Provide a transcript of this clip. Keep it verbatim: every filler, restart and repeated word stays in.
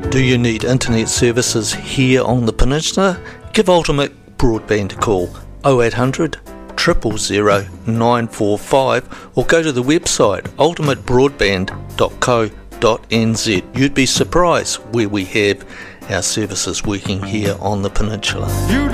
Do you need internet services here on the peninsula? Give Ultimate Broadband a call, oh eight hundred, zero zero zero, nine four five, or go to the website ultimate broadband dot co dot n z. You'd be surprised where we have our services working here on the peninsula. You